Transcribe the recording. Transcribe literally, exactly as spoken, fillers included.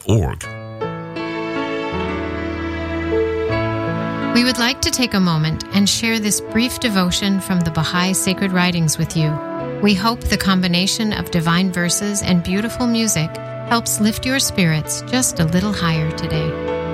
org. We would like to take a moment and share this brief devotion from the Baha'i Sacred Writings with you. We hope the combination of divine verses and beautiful music helps lift your spirits just a little higher today.